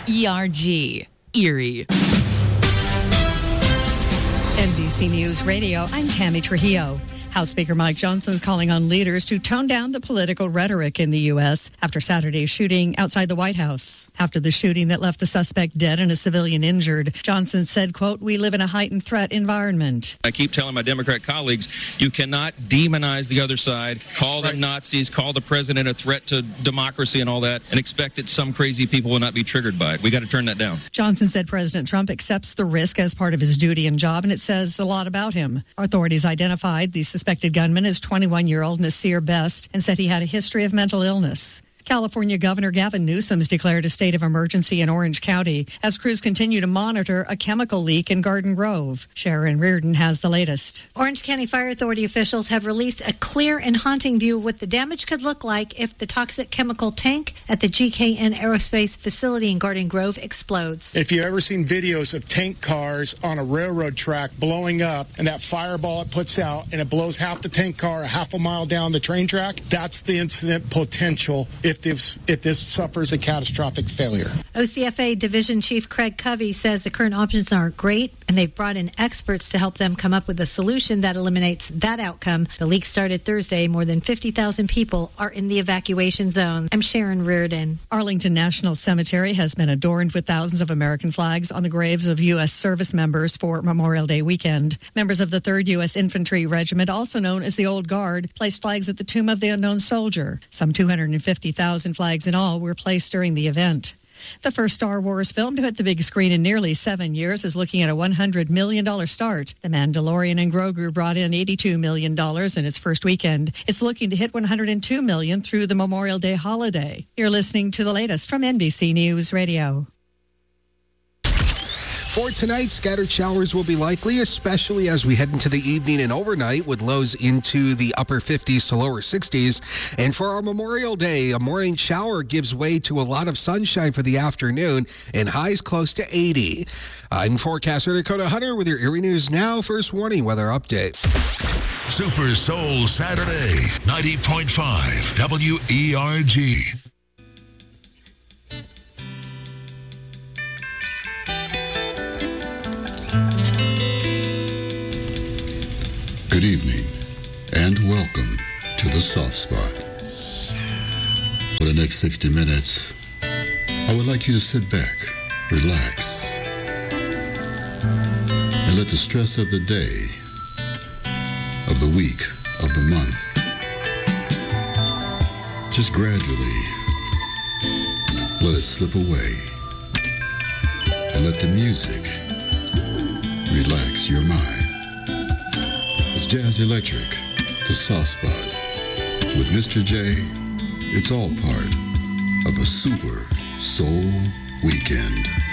ERG, Erie. NBC News Radio, I'm Tammy Trujillo. House Speaker Mike Johnson is calling on leaders to tone down the political rhetoric in the U.S. after Saturday's shooting outside the White House. After the shooting that left the suspect dead and a civilian injured, Johnson said, quote, "We live in a heightened threat environment." I keep telling my Democrat colleagues, you cannot demonize the other side, call them Nazis, call the president a threat to democracy and all that, and expect that some crazy people will not be triggered by it. We got to turn that down. Johnson said President Trump accepts the risk as part of his duty and job, and it says a lot about him. Authorities identified the suspected gunman as 21-year-old Nasir Best and said he had a history of mental illness. California Governor Gavin Newsom's declared a state of emergency in Orange County as crews continue to monitor a chemical leak in Garden Grove. Sharon Reardon has the latest. Orange County Fire Authority officials have released a clear and haunting view of what the damage could look like if the toxic chemical tank at the GKN Aerospace facility in Garden Grove explodes. If you've ever seen videos of tank cars on a railroad track blowing up and that fireball it puts out and it blows half the tank car a half a mile down the train track, that's the incident potential if this suffers a catastrophic failure. OCFA Division Chief Craig Covey says the current options aren't great, and they've brought in experts to help them come up with a solution that eliminates that outcome. The leak started Thursday. More than 50,000 people are in the evacuation zone. I'm Sharon Reardon. Arlington National Cemetery has been adorned with thousands of American flags on the graves of U.S. service members for Memorial Day weekend. Members of the 3rd U.S. Infantry Regiment, also known as the Old Guard, placed flags at the Tomb of the Unknown Soldier. Some 250,000 flags in all were placed during the event. The first Star Wars film to hit the big screen in nearly 7 years is looking at a $100 million start. The Mandalorian and Grogu brought in $82 million in its first weekend. It's looking to hit $102 million through the Memorial Day holiday. You're listening to the latest from NBC News Radio. For tonight, scattered showers will be likely, especially as we head into the evening and overnight with lows into the upper 50s to lower 60s. And for our Memorial Day, a morning shower gives way to a lot of sunshine for the afternoon and highs close to 80. I'm forecaster Dakota Hunter with your Erie News Now First Warning Weather Update. Super Soul Saturday, 90.5 WERG. Good evening, and welcome to the Soft Spot. For the next 60 minutes, I would like you to sit back, relax, and let the stress of the day, of the week, of the month, just gradually let it slip away, and let the music relax your mind. It's Jazz Electric, the Soft Spot. With Mr. J, it's all part of a Super Soul Weekend.